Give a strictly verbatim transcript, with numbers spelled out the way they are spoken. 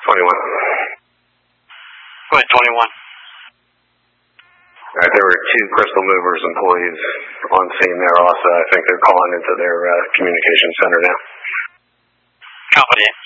twenty-one. Go ahead, twenty-one. All right, there were two Crystal Movers employees on scene there also. I think they're calling into their uh, communication center now. Company.